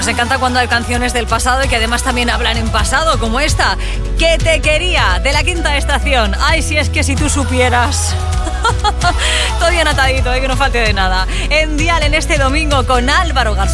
Nos encanta cuando hay canciones del pasado y que además también hablan en pasado, como esta, Que te quería, de La Quinta Estación. Ay, si es que si tú supieras. Todo bien atadito, que no falte de nada. En Dial en este domingo con Álvaro García.